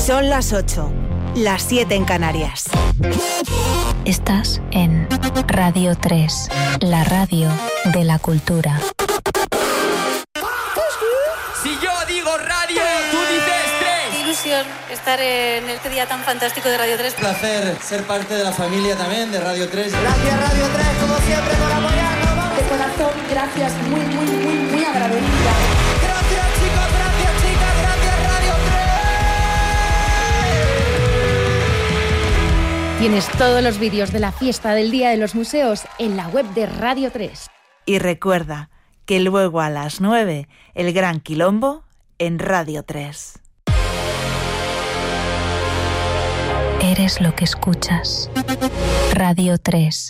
Son las 8, las 7 en Canarias. Estás en Radio 3, la radio de la cultura. Si yo digo radio, tú dices 3. Qué ilusión estar en este día tan fantástico de Radio 3. Un placer ser parte de la familia también de Radio 3. Gracias Radio 3, como siempre, por apoyarnos. De corazón, gracias, muy agradecida. Gracias chicos, gracias chicas, gracias Radio 3. Tienes todos los vídeos de la fiesta del Día de los Museos en la web de Radio 3. Y recuerda que luego a las 9, el Gran Quilombo en Radio 3. Eres lo que escuchas. Radio 3.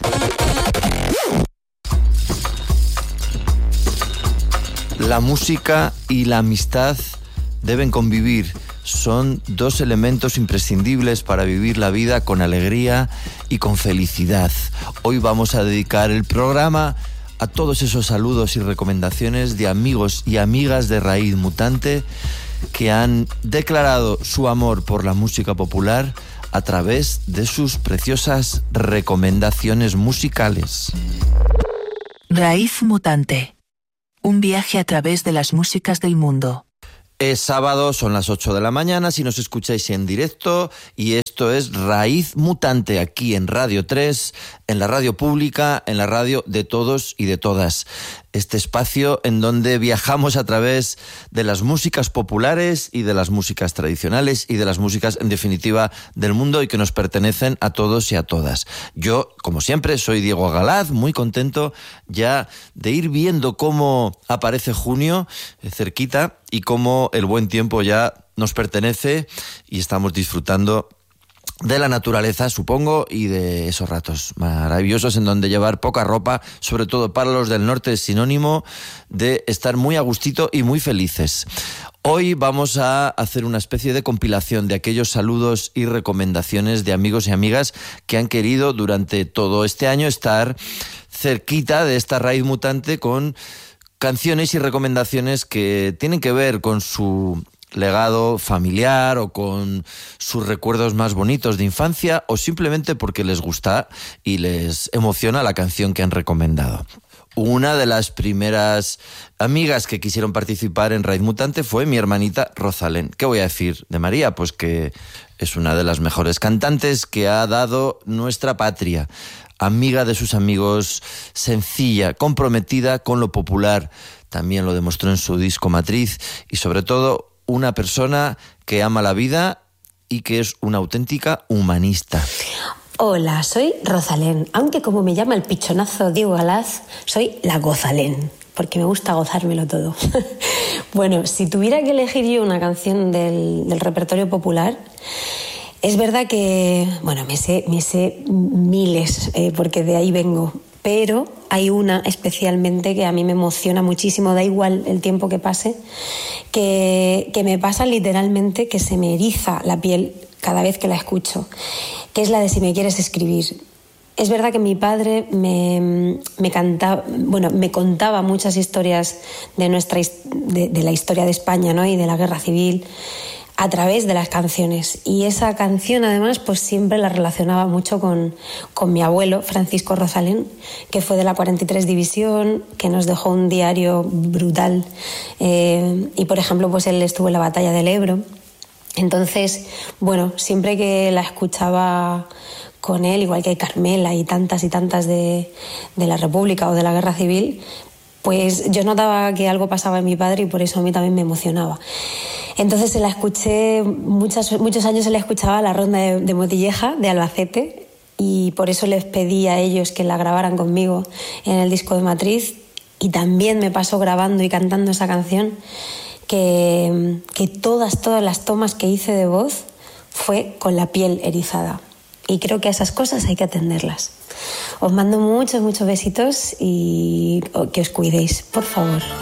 La música y la amistad deben convivir. Son dos elementos imprescindibles para vivir la vida con alegría y con felicidad. Hoy vamos a dedicar el programa a todos esos saludos y recomendaciones de amigos y amigas de Raíz Mutante que han declarado su amor por la música popular a través de sus preciosas recomendaciones musicales. Raíz Mutante. Un viaje a través de las músicas del mundo. Es sábado, son las 8 de la mañana, si nos escucháis en directo, y esto es Raíz Mutante, aquí en Radio 3, en la radio pública, en la radio de todos y de todas. Este espacio en donde viajamos a través de las músicas populares y de las músicas tradicionales y de las músicas, en definitiva, del mundo y que nos pertenecen a todos y a todas. Yo, como siempre, soy Diego Galaz, muy contento ya de ir viendo cómo aparece junio cerquita y cómo el buen tiempo ya nos pertenece y estamos disfrutando de la naturaleza, supongo, y de esos ratos maravillosos en donde llevar poca ropa, sobre todo para los del norte, es sinónimo de estar muy a gustito y muy felices. Hoy vamos a hacer una especie de compilación de aquellos saludos y recomendaciones de amigos y amigas que han querido durante todo este año estar cerquita de esta Raíz Mutante con canciones y recomendaciones que tienen que ver con su legado familiar o con sus recuerdos más bonitos de infancia o simplemente porque les gusta y les emociona la canción que han recomendado. Una de las primeras amigas que quisieron participar en Raíz Mutante fue mi hermanita Rosalén. ¿Qué voy a decir de María? Pues que es una de las mejores cantantes que ha dado nuestra patria. Amiga de sus amigos, sencilla, comprometida con lo popular. También lo demostró en su disco Matriz y sobre todo una persona que ama la vida y que es una auténtica humanista. Hola, soy Rosalén, aunque como me llama el pichonazo Diego Galaz, soy la Gozalén, porque me gusta gozármelo todo. Bueno, si tuviera que elegir yo una canción del repertorio popular, es verdad que, bueno, me sé miles, porque de ahí vengo, pero hay una especialmente que a mí me emociona muchísimo, da igual el tiempo que pase, que me pasa literalmente que se me eriza la piel cada vez que la escucho, que es la de Si me quieres escribir. Es verdad que mi padre me contaba muchas historias de la historia de España, ¿no? Y de la Guerra Civil a través de las canciones, y esa canción además pues siempre la relacionaba mucho con mi abuelo Francisco Rosalén, que fue de la 43 División, que nos dejó un diario brutal, y por ejemplo pues él estuvo en la batalla del Ebro. Entonces, bueno, siempre que la escuchaba con él, igual que hay Carmela y tantas de la República o de la Guerra Civil, pues yo notaba que algo pasaba en mi padre y por eso a mí también me emocionaba. Entonces se la escuché, muchos años se la escuchaba a la Ronda de Motilleja de Albacete, y por eso les pedí a ellos que la grabaran conmigo en el disco de Matriz, y también me pasó grabando y cantando esa canción que todas las tomas que hice de voz fue con la piel erizada, y creo que a esas cosas hay que atenderlas. Os mando muchos besitos y que os cuidéis, por favor.